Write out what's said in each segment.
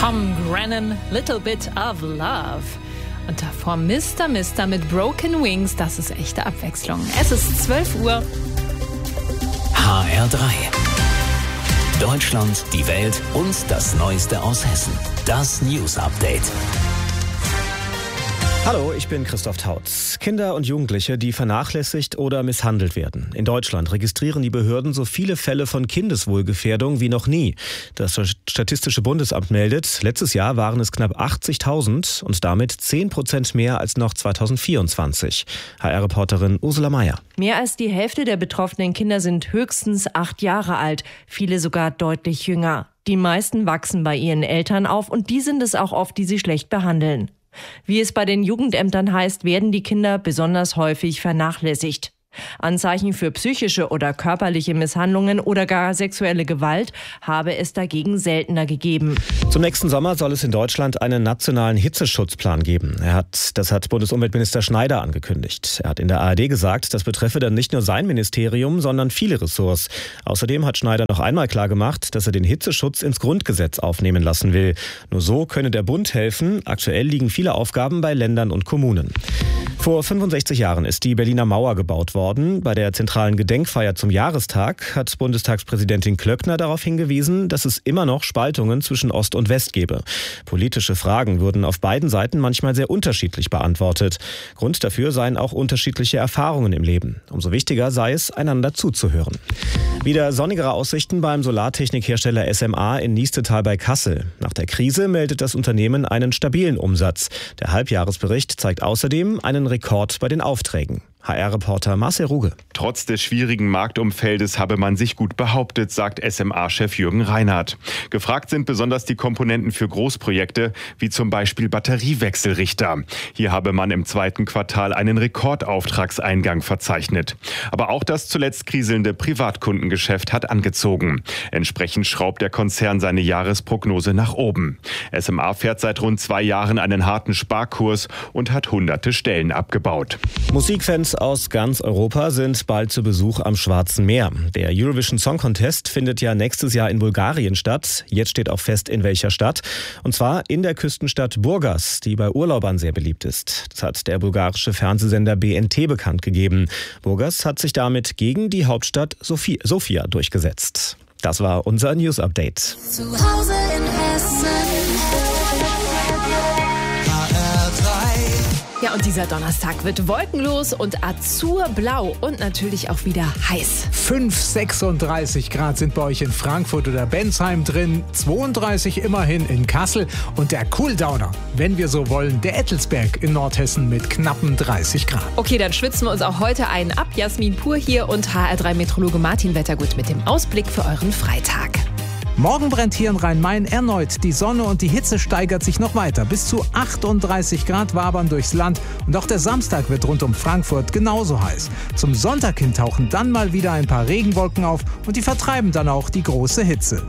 Tom Grennan, Little Bit of Love. Und davor Mr. Mister mit Broken Wings, das ist echte Abwechslung. Es ist 12 Uhr. HR3. Deutschland, die Welt und das Neueste aus Hessen. Das News Update. Hallo, ich bin Christoph Tautz. Kinder und Jugendliche, die vernachlässigt oder misshandelt werden. In Deutschland registrieren die Behörden so viele Fälle von Kindeswohlgefährdung wie noch nie. Das Statistische Bundesamt meldet, letztes Jahr waren es knapp 80.000 und damit 10% mehr als noch 2024. HR-Reporterin Ursula Meier. Mehr als die Hälfte der betroffenen Kinder sind höchstens 8 Jahre alt, viele sogar deutlich jünger. Die meisten wachsen bei ihren Eltern auf und die sind es auch oft, die sie schlecht behandeln. Wie es bei den Jugendämtern heißt, werden die Kinder besonders häufig vernachlässigt. Anzeichen für psychische oder körperliche Misshandlungen oder gar sexuelle Gewalt habe es dagegen seltener gegeben. Zum nächsten Sommer soll es in Deutschland einen nationalen Hitzeschutzplan geben. Das hat Bundesumweltminister Schneider angekündigt. Er hat in der ARD gesagt, das betreffe dann nicht nur sein Ministerium, sondern viele Ressorts. Außerdem hat Schneider noch einmal klargemacht, dass er den Hitzeschutz ins Grundgesetz aufnehmen lassen will. Nur so könne der Bund helfen. Aktuell liegen viele Aufgaben bei Ländern und Kommunen. Vor 65 Jahren ist die Berliner Mauer gebaut worden. Bei der zentralen Gedenkfeier zum Jahrestag hat Bundestagspräsidentin Klöckner darauf hingewiesen, dass es immer noch Spaltungen zwischen Ost und West gebe. Politische Fragen würden auf beiden Seiten manchmal sehr unterschiedlich beantwortet. Grund dafür seien auch unterschiedliche Erfahrungen im Leben. Umso wichtiger sei es, einander zuzuhören. Wieder sonnigere Aussichten beim Solartechnikhersteller SMA in Niestetal bei Kassel. Nach der Krise meldet das Unternehmen einen stabilen Umsatz. Der Halbjahresbericht zeigt außerdem einen Rekord bei den Aufträgen. HR-Reporter Marcel Ruge. Trotz des schwierigen Marktumfeldes habe man sich gut behauptet, sagt SMA-Chef Jürgen Reinhardt. Gefragt sind besonders die Komponenten für Großprojekte, wie zum Beispiel Batteriewechselrichter. Hier habe man im zweiten Quartal einen Rekordauftragseingang verzeichnet. Aber auch das zuletzt kriselnde Privatkundengeschäft hat angezogen. Entsprechend schraubt der Konzern seine Jahresprognose nach oben. SMA fährt seit rund 2 Jahren einen harten Sparkurs und hat hunderte Stellen abgebaut. Musikfans aus ganz Europa sind bald zu Besuch am Schwarzen Meer. Der Eurovision Song Contest findet ja nächstes Jahr in Bulgarien statt. Jetzt steht auch fest, in welcher Stadt. Und zwar in der Küstenstadt Burgas, die bei Urlaubern sehr beliebt ist. Das hat der bulgarische Fernsehsender BNT bekannt gegeben. Burgas hat sich damit gegen die Hauptstadt Sofia durchgesetzt. Das war unser News Update. Zu Hause in Hessen. Ja, und dieser Donnerstag wird wolkenlos und azurblau und natürlich auch wieder heiß. 36 Grad sind bei euch in Frankfurt oder Bensheim drin, 32 immerhin in Kassel und der Cooldowner, wenn wir so wollen, der Ettelsberg in Nordhessen mit knappen 30 Grad. Okay, dann schwitzen wir uns auch heute einen ab. Jasmin Pur hier und HR3-Meteorologe Martin Wettergut mit dem Ausblick für euren Freitag. Morgen brennt hier in Rhein-Main erneut die Sonne und die Hitze steigert sich noch weiter. Bis zu 38 Grad wabern durchs Land und auch der Samstag wird rund um Frankfurt genauso heiß. Zum Sonntag hin tauchen dann mal wieder ein paar Regenwolken auf und die vertreiben dann auch die große Hitze.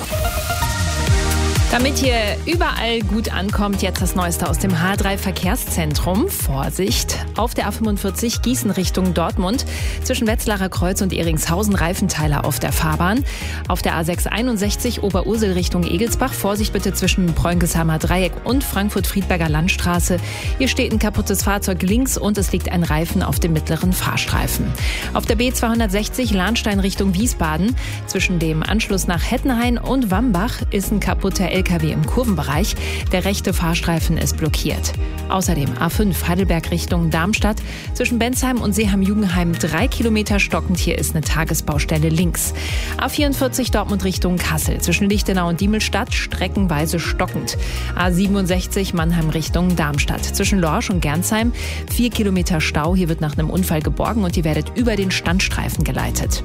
Damit ihr überall gut ankommt, jetzt das Neueste aus dem H3-Verkehrszentrum. Vorsicht! Auf der A45 Gießen Richtung Dortmund zwischen Wetzlarer Kreuz und Ehringshausen Reifenteiler auf der Fahrbahn. Auf der A661 Oberursel Richtung Egelsbach. Vorsicht bitte zwischen Preunkesheimer Dreieck und Frankfurt-Friedberger Landstraße. Hier steht ein kaputtes Fahrzeug links und es liegt ein Reifen auf dem mittleren Fahrstreifen. Auf der B260 Lahnstein Richtung Wiesbaden. Zwischen dem Anschluss nach Hettenhain und Wambach ist ein kaputter LKW im Kurvenbereich. Der rechte Fahrstreifen ist blockiert. Außerdem A5 Heidelberg Richtung Darmstadt. Zwischen Bensheim und Seeham-Jugenheim 3 Kilometer stockend. Hier ist eine Tagesbaustelle links. A44 Dortmund Richtung Kassel. Zwischen Lichtenau und Diemelstadt streckenweise stockend. A67 Mannheim Richtung Darmstadt. Zwischen Lorsch und Gernsheim 4 Kilometer Stau. Hier wird nach einem Unfall geborgen und ihr werdet über den Standstreifen geleitet.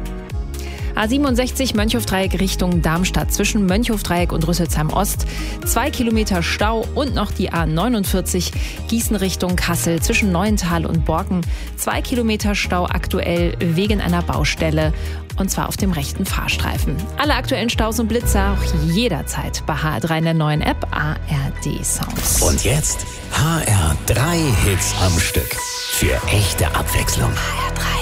A67 Mönchhofdreieck Richtung Darmstadt. Zwischen Mönchhofdreieck und Rüsselsheim Ost 2 Kilometer Stau und noch die A49 Gießen Richtung Kassel. Zwischen Neuental und Borken 2 Kilometer Stau aktuell wegen einer Baustelle. Und zwar auf dem rechten Fahrstreifen. Alle aktuellen Staus und Blitzer auch jederzeit bei HR3 in der neuen App ARD Sounds. Und jetzt HR3 Hits am Stück. Für echte Abwechslung. HR3.